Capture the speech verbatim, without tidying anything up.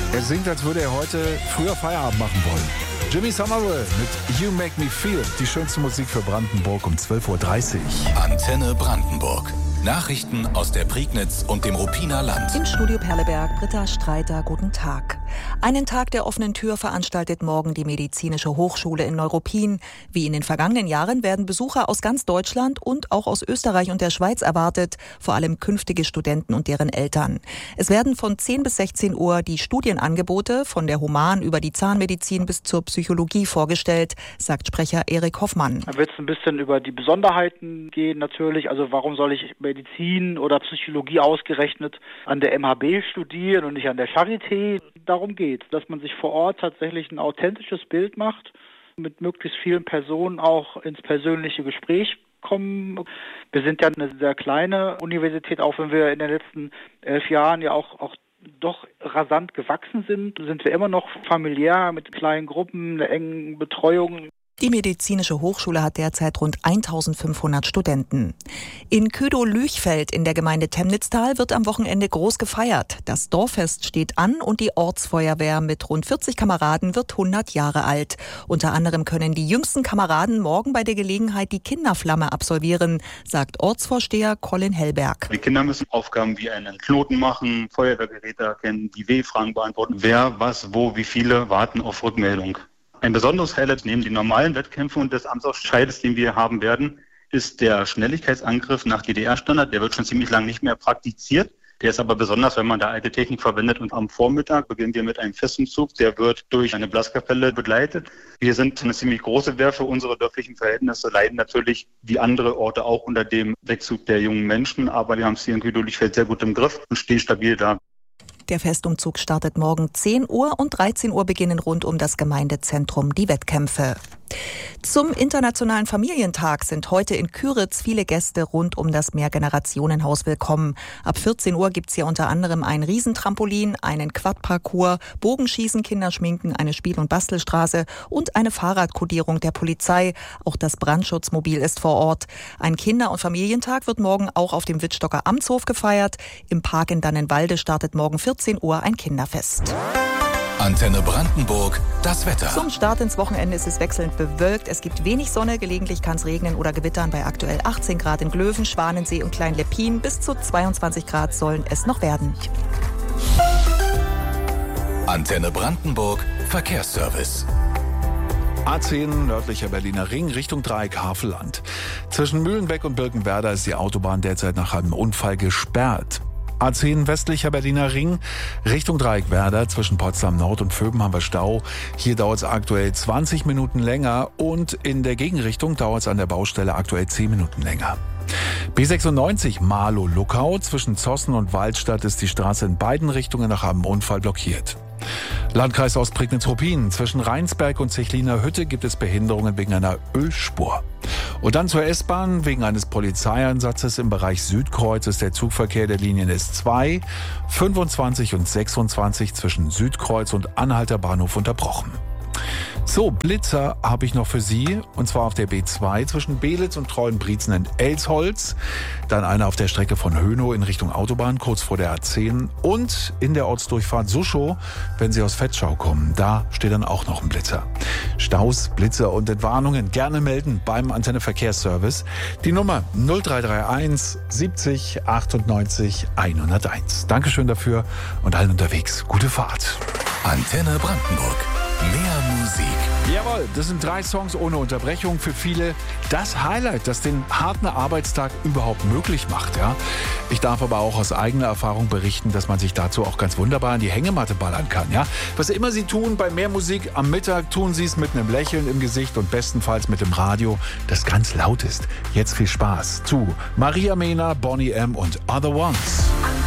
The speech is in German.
Er singt, als würde er heute früher Feierabend machen wollen. Jimmy Somerville mit You Make Me Feel. Die schönste Musik für Brandenburg um zwölf Uhr dreißig. Antenne Brandenburg. Nachrichten aus der Prignitz und dem Ruppiner Land. Im Studio Perleberg, Britta Streiter, guten Tag. Einen Tag der offenen Tür veranstaltet morgen die Medizinische Hochschule in Neuruppin. Wie in den vergangenen Jahren werden Besucher aus ganz Deutschland und auch aus Österreich und der Schweiz erwartet, vor allem künftige Studenten und deren Eltern. Es werden von zehn bis sechzehn Uhr die Studienangebote von der Human über die Zahnmedizin bis zur Psychologie vorgestellt, sagt Sprecher Erik Hoffmann. Da wird es ein bisschen über die Besonderheiten gehen natürlich. Also warum soll ich Medizin oder Psychologie ausgerechnet an der M H B studieren und nicht an der Charité? Darum geht es, dass man sich vor Ort tatsächlich ein authentisches Bild macht, mit möglichst vielen Personen auch ins persönliche Gespräch kommen. Wir sind ja eine sehr kleine Universität, auch wenn wir in den letzten elf Jahren ja auch, auch doch rasant gewachsen sind, sind wir immer noch familiär mit kleinen Gruppen, einer engen Betreuung. Die Medizinische Hochschule hat derzeit rund eintausendfünfhundert Studenten. In Ködow-Lüchfeld in der Gemeinde Temnitztal wird am Wochenende groß gefeiert. Das Dorffest steht an und die Ortsfeuerwehr mit rund vierzig Kameraden wird hundert Jahre alt. Unter anderem können die jüngsten Kameraden morgen bei der Gelegenheit die Kinderflamme absolvieren, sagt Ortsvorsteher Colin Hellberg. Die Kinder müssen Aufgaben wie einen Knoten machen, Feuerwehrgeräte erkennen, die W-Fragen beantworten. Wer, was, wo, wie viele warten auf Rückmeldung. Ein besonderes Highlight neben den normalen Wettkämpfen und des Amtsausscheides, den wir haben werden, ist der Schnelligkeitsangriff nach D D R-Standard. Der wird schon ziemlich lange nicht mehr praktiziert. Der ist aber besonders, wenn man da alte Technik verwendet. Und am Vormittag beginnen wir mit einem Festumzug. Der wird durch eine Blaskapelle begleitet. Wir sind eine ziemlich große Wehr für unsere dörflichen Verhältnisse, leiden natürlich wie andere Orte auch unter dem Wegzug der jungen Menschen. Aber wir haben es hier in Ködow-Lüchfeld sehr gut im Griff und stehen stabil da. Der Festumzug startet morgen zehn Uhr und dreizehn Uhr beginnen rund um das Gemeindezentrum die Wettkämpfe. Zum Internationalen Familientag sind heute in Küritz viele Gäste rund um das Mehrgenerationenhaus willkommen. Ab vierzehn Uhr gibt's hier unter anderem ein Riesentrampolin, einen Quadparcours, Bogenschießen, Kinderschminken, eine Spiel- und Bastelstraße und eine Fahrradkodierung der Polizei. Auch das Brandschutzmobil ist vor Ort. Ein Kinder- und Familientag wird morgen auch auf dem Wittstocker Amtshof gefeiert. Im Park in Dannenwalde startet morgen vierzehn Uhr ein Kinderfest. Antenne Brandenburg, das Wetter. Zum Start ins Wochenende ist es wechselnd bewölkt. Es gibt wenig Sonne, gelegentlich kann es regnen oder gewittern. Bei aktuell achtzehn Grad in Glöwen, Schwanensee und Klein-Leppin. Bis zu zweiundzwanzig Grad sollen es noch werden. Antenne Brandenburg, Verkehrsservice. A zehn nördlicher Berliner Ring Richtung Dreieck Havelland. Zwischen Mühlenbeck und Birkenwerder ist die Autobahn derzeit nach einem Unfall gesperrt. A zehn westlicher Berliner Ring Richtung Dreieckwerder zwischen Potsdam Nord und Vöben haben wir Stau. Hier dauert es aktuell zwanzig Minuten länger und in der Gegenrichtung dauert es an der Baustelle aktuell zehn Minuten länger. B sechsundneunzig Marlow-Luckau zwischen Zossen und Waldstadt ist die Straße in beiden Richtungen nach einem Unfall blockiert. Landkreis Ostprignitz-Ruppin. Zwischen Rheinsberg und Zechliner Hütte gibt es Behinderungen wegen einer Ölspur. Und dann zur S-Bahn. Wegen eines Polizeieinsatzes im Bereich Südkreuz ist der Zugverkehr der Linien S zwei, fünfundzwanzig und sechsundzwanzig zwischen Südkreuz und Anhalter Bahnhof unterbrochen. So, Blitzer habe ich noch für Sie, und zwar auf der B zwei zwischen Belitz und Treuenbrietzen in Elsholz, dann einer auf der Strecke von Hönow in Richtung Autobahn, kurz vor der A zehn und in der Ortsdurchfahrt Suschow, wenn Sie aus Vetschau kommen, da steht dann auch noch ein Blitzer. Staus, Blitzer und Entwarnungen gerne melden beim Antenne Verkehrsservice. Die Nummer null drei drei eins siebzig achtundneunzig hunderteins. Dankeschön dafür und allen unterwegs. Gute Fahrt. Antenne Brandenburg. Mehr Musik. Jawohl, das sind drei Songs ohne Unterbrechung. Für viele das Highlight, das den harten Arbeitstag überhaupt möglich macht. Ja? Ich darf aber auch aus eigener Erfahrung berichten, dass man sich dazu auch ganz wunderbar in die Hängematte ballern kann. Ja? Was immer Sie tun bei Mehr Musik am Mittag, tun Sie es mit einem Lächeln im Gesicht und bestenfalls mit dem Radio, das ganz laut ist. Jetzt viel Spaß zu Maria Mena, Bonnie M. und Other Ones.